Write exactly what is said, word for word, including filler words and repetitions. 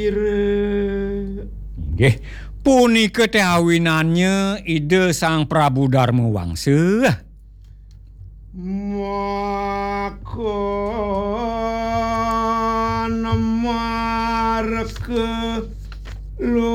Nggih, punika teh awinannya ide Sang Prabu Darmawangsa. Maka marke